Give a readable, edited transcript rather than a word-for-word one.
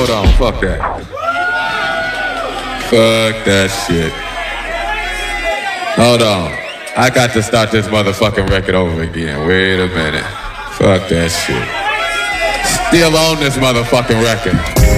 hold on, fuck that. Fuck that shit. Hold on. I got to start this motherfucking record over again. Wait a minute. Fuck that shit. Still on this motherfucking record.